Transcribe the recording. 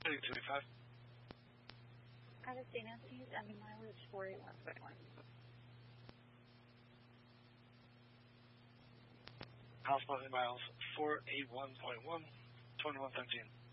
225. Out of St. Anthony's, and the mileage 481.1. House monthly miles 481.1, 2113.